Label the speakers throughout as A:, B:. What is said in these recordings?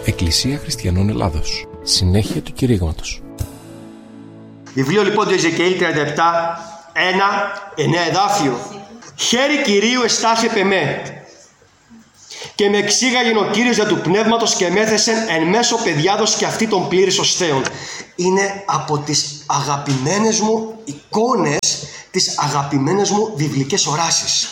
A: Εκκλησία Χριστιανών Ελλάδος. Συνέχεια του κηρύγματος.
B: Βιβλίο λοιπόν του Εζεκιήλ 37, 1, 9 εδάφιο. Χέρι Κυρίου εστάχε πεμέ. Και με εξήγαγεν ο Κύριος δια του πνεύματος και μέθεσεν εν μέσω παιδιάδος και αυτή των πλήρης οστέων. Είναι από τις αγαπημένες μου εικόνες, τις αγαπημένες μου βιβλικές οράσεις.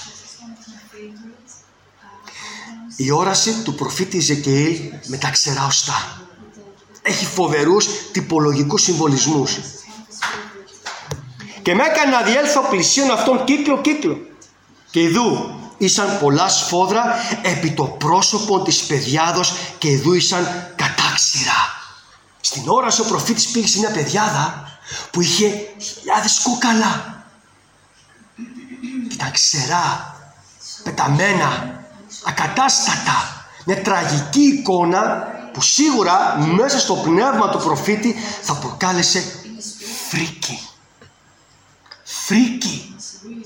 B: Η όραση του προφήτη Εζεκιήλ με τα ξερά οστά. Έχει φοβερούς τυπολογικούς συμβολισμούς. Και με έκανε να διέλθω πλησίον αυτόν κύκλο. Και ιδού ήσαν πολλά σφόδρα επί το πρόσωπο της παιδιάδος και ιδού ήσαν κατάξυρα. Στην όραση ο προφήτης πήγε σε μια παιδιάδα που είχε χιλιάδες κούκαλα. Και ήταν ξερά, πεταμένα, ακατάστατα. Μια τραγική εικόνα που σίγουρα μέσα στο πνεύμα του προφήτη θα προκάλεσε φρίκι.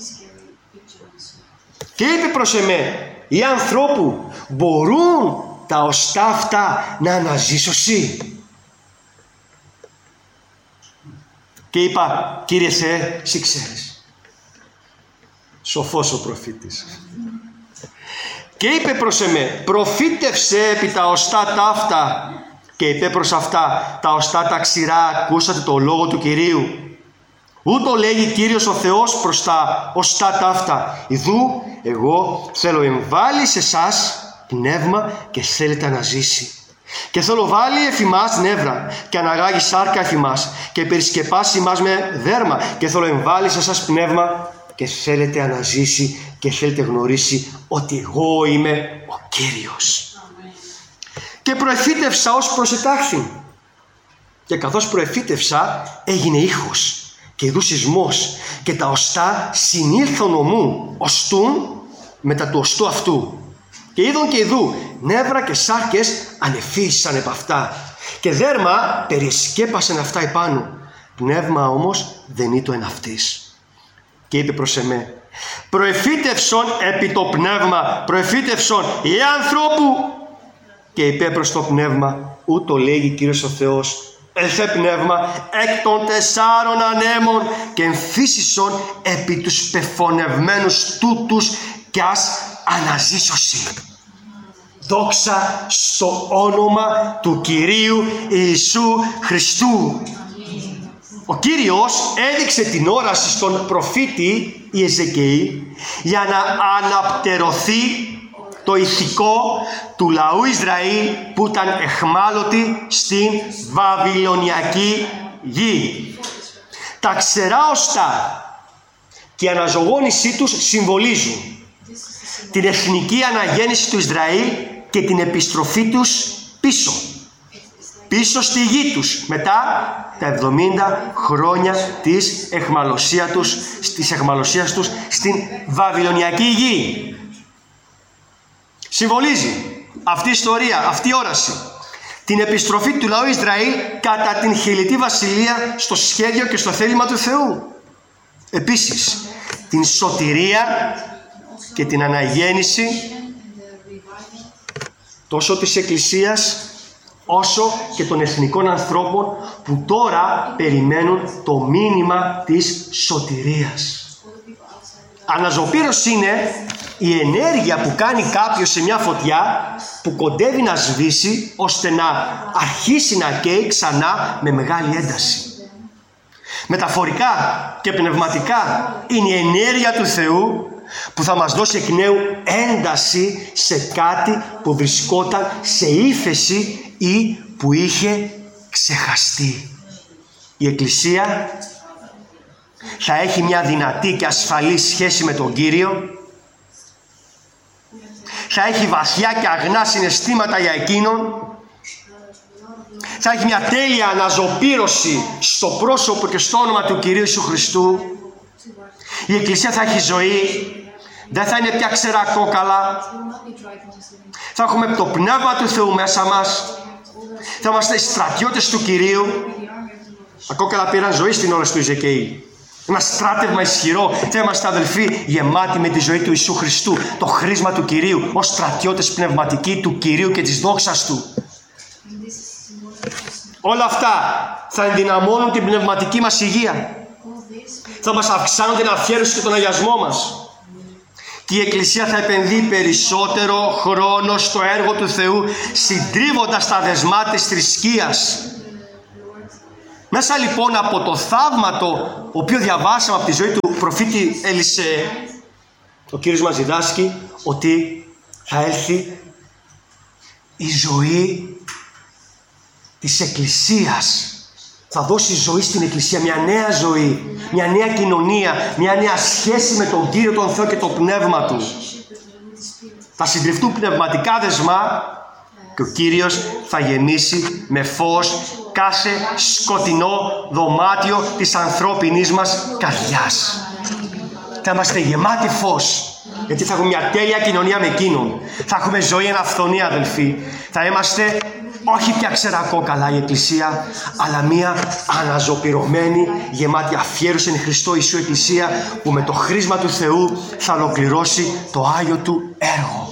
B: Και είπε προς εμέ, οι ανθρώπου μπορούν τα οστά αυτά να αναζήσωσι? Και είπα, Κύριε Θεέ, εσύ ξέρεις. Σοφός ο προφήτης. Και είπε προς εμέ, προφήτευσε επί τα οστά ταύτα. Και είπε προς αυτά, τα οστά τα ξηρά, ακούσατε το λόγο του Κυρίου? Ούτω λέγει Κύριος ο Θεός προς τα οστά ταύτα. Ιδού εγώ θέλω εμβάλει σε εσάς πνεύμα και θέλετε να ζήσει. Και θέλω βάλει εφημάς νεύρα και αναγάγει σάρκα εφημάς και περισκεπάσει εμάς με δέρμα. Και θέλω εμβάλει σε εσάς πνεύμα και θέλετε αναζήσει και θέλετε γνωρίσει ότι εγώ είμαι ο Κύριος. Και προεφήτευσα ως προσετάχθη. Και καθώς προεφήτευσα έγινε ήχος και ειδού σεισμός και τα οστά συνήλθον ομού οστούν μετά του οστού αυτού. Και είδον και ειδού νεύρα και σάρκες ανεφύσαν επ' αυτά και δέρμα περισκέπασαν αυτά επάνω. Πνεύμα όμως δεν ήτο εν αυτής. Και είπε προς εμέ, προεφήτευσον επί το πνεύμα, προεφήτευσον οι ανθρώπου. Και είπε προς το πνεύμα, ούτω λέγει Κύριος ο Θεός, ελθέ πνεύμα εκ των 4 ανέμων και εμφύσισον επί τους πεφωνευμένους τούτους και ας αναζήσωσι. Δόξα στο όνομα του Κυρίου Ιησού Χριστού. Ο Κύριος έδειξε την όραση στον προφήτη Εζεκιήλ για να αναπτερωθεί το ηθικό του λαού Ισραήλ που ήταν εχμάλωτοι στην Βαβυλωνιακή γη. Τα ξερά οστά και η αναζωογόνησή τους συμβολίζουν την εθνική αναγέννηση του Ισραήλ και την επιστροφή τους πίσω στη γη τους μετά τα 70 χρόνια της εχμαλωσίας τους στην Βαβυλωνιακή γη. Συμβολίζει αυτή η ιστορία, αυτή η όραση την επιστροφή του λαού Ισραήλ κατά την χιλιτή βασιλεία στο σχέδιο και στο θέλημα του Θεού. Επίσης την σωτηρία και την αναγέννηση τόσο της Εκκλησίας όσο και των εθνικών ανθρώπων που τώρα περιμένουν το μήνυμα της σωτηρίας. Αναζωπήρωση είναι η ενέργεια που κάνει κάποιος σε μια φωτιά που κοντεύει να σβήσει ώστε να αρχίσει να καίει ξανά με μεγάλη ένταση. Μεταφορικά και πνευματικά είναι η ενέργεια του Θεού που θα μας δώσει εκ νέου ένταση σε κάτι που βρισκόταν σε ύφεση ή που είχε ξεχαστεί. Η Εκκλησία θα έχει μια δυνατή και ασφαλή σχέση με τον Κύριο, θα έχει βαθιά και αγνά συναισθήματα για Εκείνον, θα έχει μια τέλεια αναζωπήρωση στο πρόσωπο και στο όνομα του Κυρίου Ιησού Χριστού. Η Εκκλησία θα έχει ζωή, δεν θα είναι πια ξερά κόκαλα, θα έχουμε το Πνεύμα του Θεού μέσα μας, θα είμαστε στρατιώτες του Κυρίου. Τα κόκαλα πήραν ζωή στην ώρα του Εζεκιήλ. Ένα στράτευμα ισχυρό. Θα είμαστε αδελφοί γεμάτοι με τη ζωή του Ιησού Χριστού, το χρήσμα του Κυρίου, ως στρατιώτες πνευματικοί του Κυρίου και της δόξας Του. Όλα αυτά θα ενδυναμώνουν την πνευματική μας υγεία. Θα μας αυξάνουν την αφιέρωση και τον αγιασμό μας. Και η Εκκλησία θα επενδύει περισσότερο χρόνο στο έργο του Θεού, συντρίβοντας τα δεσμά της θρησκείας. Μέσα λοιπόν από το θαύμα το οποίο διαβάσαμε από τη ζωή του προφήτη Ελισέ, ο Κύριος μας διδάσκει ότι θα έλθει η ζωή της Εκκλησίας. Θα δώσει ζωή στην Εκκλησία, μια νέα ζωή, μια νέα κοινωνία, μια νέα σχέση με τον Κύριο τον Θεό και το Πνεύμα Του. Θα συντριφτούν πνευματικά δεσμά και ο Κύριος θα γεμίσει με φως κάθε σκοτεινό δωμάτιο της ανθρώπινης μας καρδιάς. Θα είμαστε γεμάτοι φως, γιατί θα έχουμε μια τέλεια κοινωνία με Εκείνον. Θα έχουμε ζωή εν αυθονία, αδελφοί. Θα είμαστε όχι πια ξερακόκαλα η Εκκλησία, αλλά μια αναζωπυρωμένη, γεμάτη αφιέρωση εν Χριστώ Ιησού Εκκλησία, που με το χρήσμα του Θεού θα ολοκληρώσει το Άγιο Του έργο.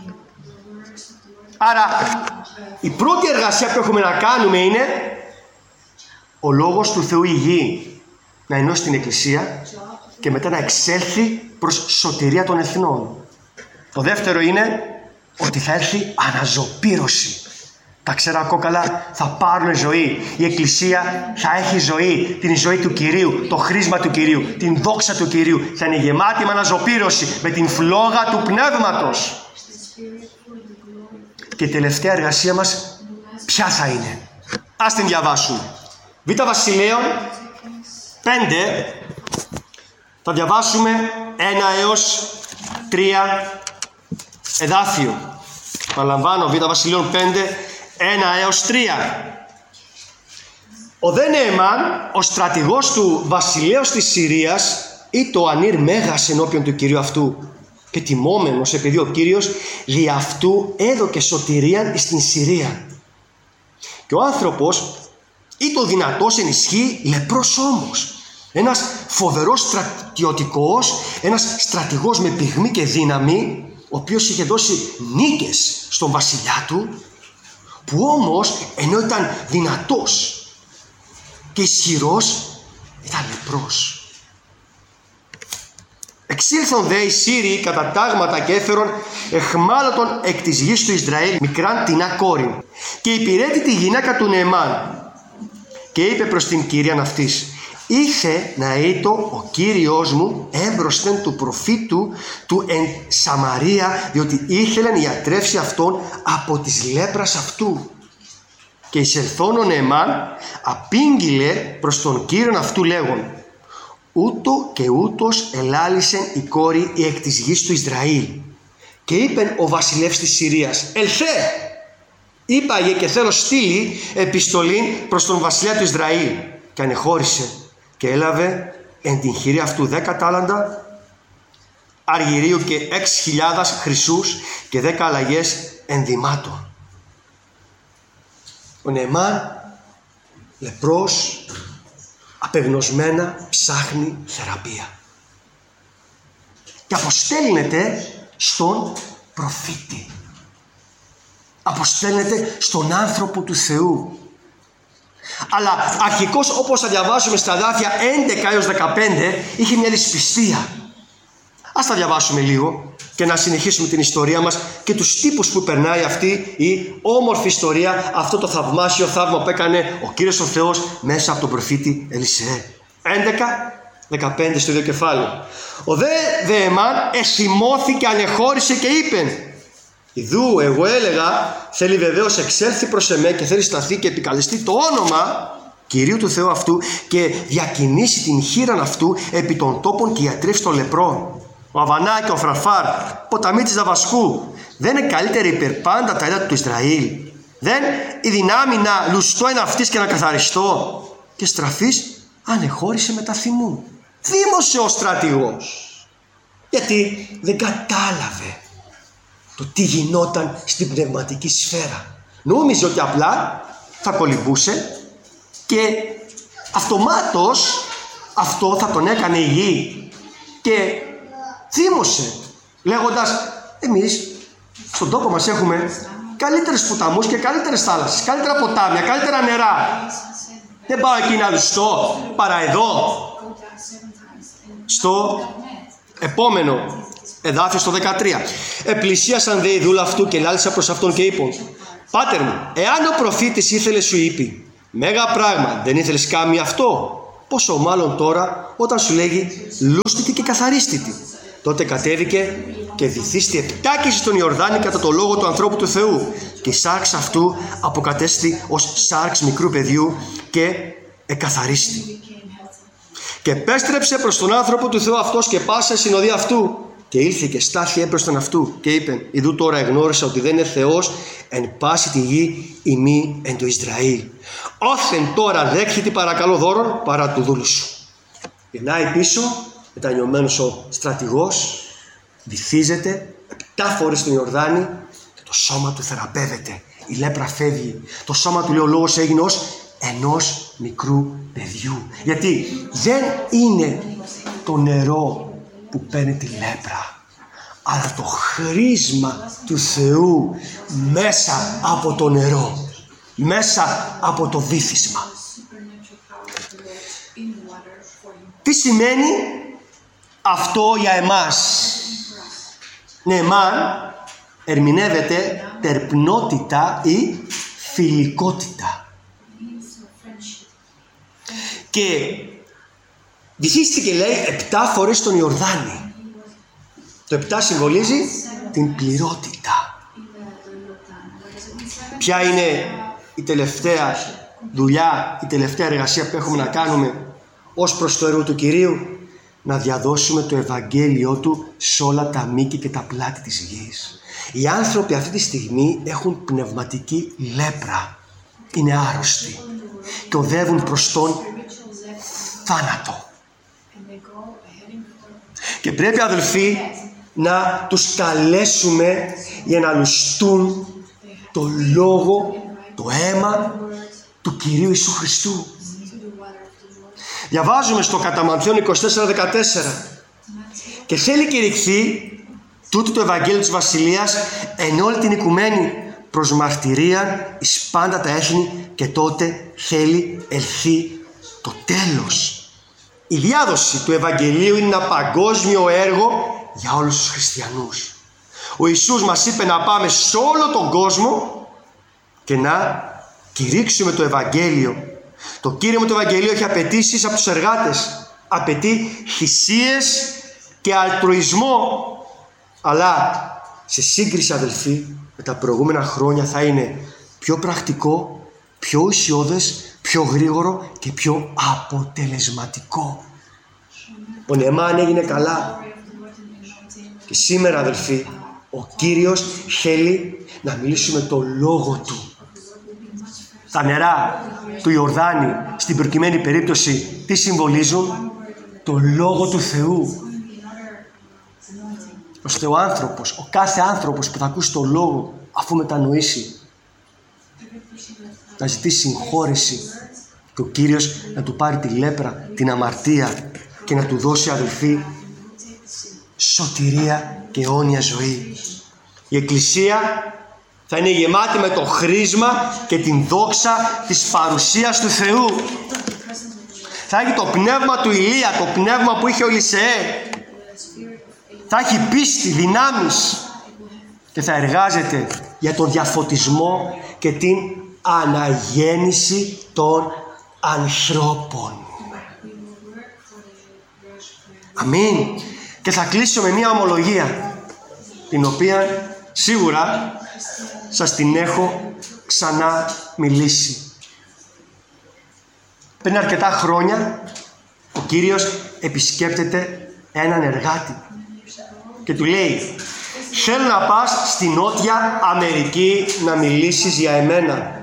B: Άρα η πρώτη εργασία που έχουμε να κάνουμε είναι ο Λόγος του Θεού η γη να ενώσει την Εκκλησία και μετά να εξέλθει προς σωτηρία των εθνών. Το δεύτερο είναι ότι θα έρθει αναζωπήρωση. Τα ξερακόκαλα θα πάρουν ζωή. Η Εκκλησία θα έχει ζωή. Την ζωή του Κυρίου, το χρήσμα του Κυρίου, την δόξα του Κυρίου. Θα είναι γεμάτη με αναζωπήρωση, με την φλόγα του Πνεύματος. Και η τελευταία εργασία μας ποια θα είναι? Ας την διαβάσουμε. Β' Βασιλείων 5. Θα διαβάσουμε 1 έως 3 εδάφιο. Παραλαμβάνω, Β' Βασιλείων 5, 1 έως 3. Ο δε Νεεμάν, ο στρατηγός του βασιλέως της Συρίας, ή το ανήρ μέγας ενώπιον του Κυρίου αυτού, και τιμόμενος επειδή ο Κύριος δι' αυτού έδωκε σωτηρίαν στην Συρία. Και ο άνθρωπος ή το δυνατός ενισχύει, λεπρός όμως. Ένας φοβερός στρατιωτικός, ένας στρατηγός με πυγμή και δύναμη, ο οποίος είχε δώσει νίκες στον βασιλιά του, που όμως ενώ ήταν δυνατός και ισχυρός, ήταν λεπρός. Εξήλθον δε οι Σύριοι κατά τάγματα και έφερον εχμάλωτον εκ της γης του Ισραήλ μικράν τεινά κόρη, και υπηρέτη τη γυναίκα του Νεεμάν, και είπε προς την κυρίαν αυτής, ήθε να είτο ο Κύριος μου έμπροσθεν του προφήτου του εν Σαμαρία, διότι ήθελε να ιατρεύσει αυτόν από της λέπρας αυτού. Και εισελθόν ο Νεεμάν απήγγειλε προς τον Κύριον αυτού λέγον, ούτω και ούτως ελάλησεν η κόρη η εκ της γης του Ισραήλ. Και είπεν ο βασιλεύς της Συρίας, ελθέ, είπαγε και θέλω στείλει επιστολή προς τον βασιλιά του Ισραήλ. Και ανεχώρησε και έλαβε εν την χειρή αυτού 10 τάλαντα αργυρίου και 6.000 χρυσούς και 10 αλλαγές ενδυμάτων. Ο Νεεμάν, λεπρός, απεγνωσμένα ψάχνει θεραπεία. Και αποστέλνεται στον προφήτη. Αποστέλνεται στον άνθρωπο του Θεού. Αλλά αρχικώς, όπως θα διαβάσουμε στα εδάφια 11 έως 15, είχε μια δυσπιστία. Ας τα διαβάσουμε λίγο και να συνεχίσουμε την ιστορία μας και τους τύπους που περνάει αυτή η όμορφη ιστορία, αυτό το θαυμάσιο θαύμα που έκανε ο Κύριος ο Θεός μέσα από τον προφήτη Ελισέ. 11-15 στο ίδιο κεφάλαιο. Ο δε Νεεμάν εθυμώθηκε, ανεχώρησε και είπε, ιδού εγώ έλεγα, θέλει βεβαίως εξέλθει προς εμέ και θέλει σταθεί και επικαλεστεί το όνομα Κυρίου του Θεού αυτού και διακινήσει την χείραν αυτού επί των τόπων και ιατρεύσει των λεπρών. Ο Αβανά και ο Φραφάρ, ποταμί της Δαβασκού, δεν είναι καλύτερη υπερπάντα τα έδατα του Ισραήλ? Δεν η δυνάμει να λουστώ εν αυτής και να καθαριστώ? Και στραφής ανεχώρησε μετά θυμού. Θύμωσε ο στρατηγός, γιατί δεν κατάλαβε το τι γινόταν στην πνευματική σφαίρα. Νόμιζε ότι απλά θα κολυμπούσε και αυτομάτως αυτό θα τον έκανε η γη. Και θύμωσε λέγοντας, εμείς στον τόπο μας έχουμε καλύτερους ποταμούς και καλύτερες θάλασσες, καλύτερα ποτάμια, καλύτερα νερά. Δεν πάω εκεί να λουστώ, παρά εδώ. Στο επόμενο εδάφιο, στο 13. Επλησίασαν δε οι δούλα αυτού και λάλησα προς αυτόν και είπαν: Πάτερ μου, εάν ο προφήτης ήθελε σου είπε, μέγα πράγμα, δεν ήθελες κάμει αυτό, πόσο μάλλον τώρα όταν σου λέγει λούστητη και καθαρίστητη. Τότε κατέβηκε και βυθίστη επτάκηση στον Ιορδάνη κατά το λόγο του ανθρώπου του Θεού, και η σάρξ αυτού αποκατέστη ως σάρξ μικρού παιδιού και εκαθαρίστη. Και επέστρεψε προς τον άνθρωπο του Θεού αυτός και πάσα συνοδεία αυτού. Και ήλθε και στάθη έπροσθεν αυτού και είπε: Ιδού τώρα εγνώρισα ότι δεν είναι Θεός εν πάση τη γη ημί εν το Ισραήλ. Όθεν τώρα δέχθητη παρακαλώ δώρον παρά του δούλου σου. Γυρνάει πίσω, μετανιωμένος ο στρατηγός, βυθίζεται 7 φορές στον Ιορδάνη και το σώμα του θεραπεύεται. Η λέπρα φεύγει. Το σώμα του, λέει ο λόγος, έγινε ως ενός μικρού παιδιού. Γιατί δεν είναι το νερό που παίρνει τη λέπρα, αλλά το χρήσμα του Θεού μέσα από το νερό, μέσα από το βύθισμα. Τι σημαίνει αυτό για εμάς? Νεμάν ερμηνεύεται τερπνότητα ή φιλικότητα. Και βυθίστηκε, λέει, 7 φορές στον Ιορδάνη. Το 7 συμβολίζει την πληρότητα. Ποια είναι η τελευταία δουλειά, η τελευταία εργασία που έχουμε να κάνουμε ως προς το έργο του Κυρίου? Να διαδώσουμε το Ευαγγέλιο Του σε όλα τα μήκη και τα πλάτη της γης. Οι άνθρωποι αυτή τη στιγμή έχουν πνευματική λέπρα. Είναι άρρωστοι και οδεύουν προς τον θάνατο. Και πρέπει, αδελφοί, να τους καλέσουμε για να λουστούν το λόγο, το αίμα του Κυρίου Ιησού Χριστού. Διαβάζουμε στο κατά Ματθαίον 24:14. Και θέλει κηρυχθεί τούτο το Ευαγγέλιο της Βασιλείας εν όλη την οικουμένη προς μαρτυρίαν εις πάντα τα έθνη, και τότε θέλει ελθεί το τέλος. Η διάδοση του Ευαγγελίου είναι ένα παγκόσμιο έργο για όλους τους χριστιανούς. Ο Ιησούς μας είπε να πάμε σε όλο τον κόσμο και να κηρύξουμε το Ευαγγέλιο. Το κήρυγμα του Ευαγγελίου έχει απαιτήσεις από τους εργάτες. Απαιτεί θυσίες και αλτρουισμό. Αλλά σε σύγκριση, αδελφοί, με τα προηγούμενα χρόνια θα είναι πιο πρακτικό, πιο ουσιώδες, πιο γρήγορο και πιο αποτελεσματικό. Ο Νεμάν έγινε καλά. Και σήμερα, αδελφοί, ο Κύριος θέλει να μιλήσουμε το λόγο Του. Τα νερά του Ιορδάνη στην προκειμένη περίπτωση τι συμβολίζουν? Το λόγο του Θεού. Ώστε ο άνθρωπος, ο κάθε άνθρωπος που θα ακούσει το λόγο, αφού μετανοήσει, να ζητήσει συγχώρεση και ο Κύριος να του πάρει τη λέπρα, την αμαρτία και να του δώσει, αδελφοί, σωτηρία και αιώνια ζωή. Η Εκκλησία θα είναι γεμάτη με το χρήσμα και την δόξα της παρουσίας του Θεού. Θα έχει το πνεύμα του Ηλία, το πνεύμα που είχε ο Ελισεέ. Θα έχει πίστη, δυνάμεις και θα εργάζεται για τον διαφωτισμό και την αναγέννηση των ανθρώπων. Αμήν. Και θα κλείσω με μια ομολογία, την οποία σίγουρα σας την έχω ξανά μιλήσει. Πριν αρκετά χρόνια ο Κύριος επισκέπτεται έναν εργάτη και του λέει: θέλω να πας στη Νότια Αμερική να μιλήσεις για εμένα.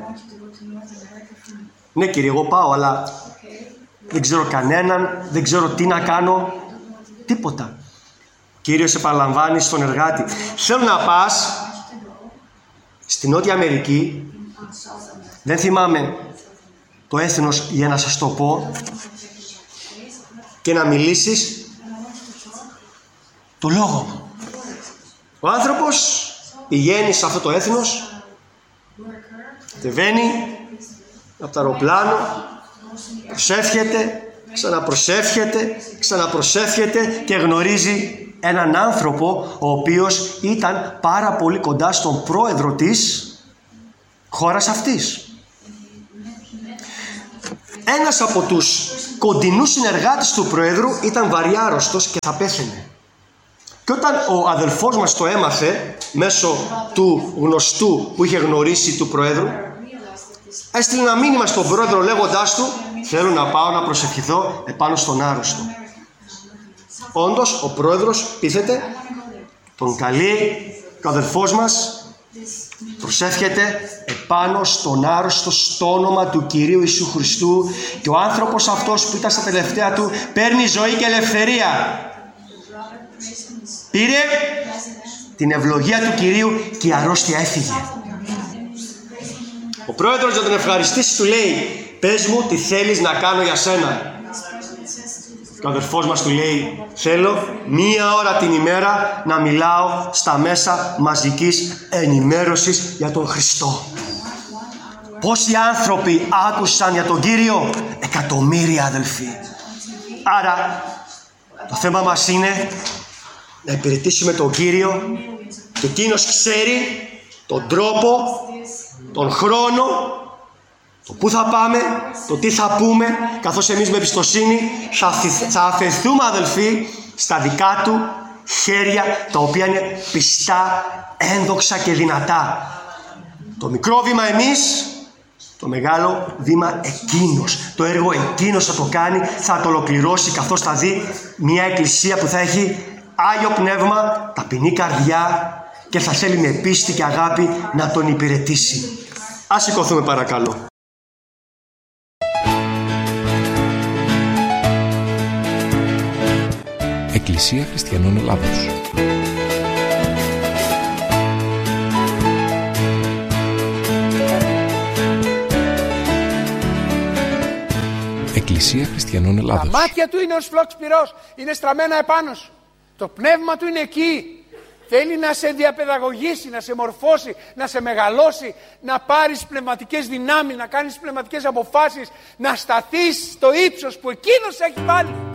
B: Ναι, Κύριε, εγώ πάω, αλλά δεν ξέρω κανέναν, δεν ξέρω τι να κάνω, τίποτα. Κύριος επαναλαμβάνει στον εργάτη: θέλω να πας στη Νότια Αμερική, δεν θυμάμαι το έθνος για να σας το πω, και να μιλήσεις το λόγο μου. Ο άνθρωπος πηγαίνει σε αυτό το έθνος Κατεβαίνει από το αεροπλάνο, προσεύχεται, ξαναπροσεύχεται και γνωρίζει έναν άνθρωπο ο οποίος ήταν πάρα πολύ κοντά στον πρόεδρο της χώρας αυτής. Ένας από τους κοντινούς συνεργάτες του πρόεδρου ήταν βαριά άρρωστος και θα πέθαινε. Και όταν ο αδελφός μας το έμαθε μέσω του γνωστού που είχε γνωρίσει του πρόεδρου, έστειλε ένα μήνυμα στον πρόεδρο λέγοντάς του: θέλω να πάω να προσευχηθώ επάνω στον άρρωστο. Όντως ο πρόεδρος πείθεται, τον καλεί και ο αδελφός μας προσεύχεται επάνω στον άρρωστο στο όνομα του Κυρίου Ιησού Χριστού, και ο άνθρωπος αυτός που ήταν στα τελευταία του παίρνει ζωή και ελευθερία. Πήρε την ευλογία του Κυρίου και η αρρώστια έφυγε. Ο πρόεδρος για τον ευχαριστήσει του λέει: πες μου τι θέλεις να κάνω για σένα. Και ο αδερφός μας του λέει: θέλω 1 ώρα την ημέρα να μιλάω στα μέσα μαζικής ενημέρωσης για τον Χριστό. Πόσοι άνθρωποι άκουσαν για τον Κύριο? Εκατομμύρια, αδελφοί. Άρα το θέμα μας είναι να υπηρετήσουμε τον Κύριο, και εκείνος ξέρει τον τρόπο, τον χρόνο, το πού θα πάμε, το τι θα πούμε, καθώς εμείς με εμπιστοσύνη θα αφαιθούμε, αδελφοί, στα δικά του χέρια, τα οποία είναι πιστά, ένδοξα και δυνατά. Το μικρό βήμα εμείς, το μεγάλο βήμα εκείνος. Το έργο εκείνος θα το κάνει, θα το ολοκληρώσει, καθώς θα δει μια εκκλησία που θα έχει Άγιο Πνεύμα, ταπεινή καρδιά και θα θέλει με πίστη και αγάπη να τον υπηρετήσει. Ας σηκωθούμε παρακαλώ.
A: Εκκλησία Χριστιανών Ελλάδος. Εκκλησία Χριστιανών Ελλάδος.
C: Τα μάτια του είναι ως φλόξ πυρός, είναι στραμμένα επάνω σου. Το πνεύμα του είναι εκεί. Θέλει να σε διαπαιδαγωγήσει, να σε μορφώσει, να σε μεγαλώσει, να πάρεις πνευματικές δυνάμεις, να κάνεις πνευματικές αποφάσεις, να σταθείς στο ύψος που εκείνος έχει βάλει.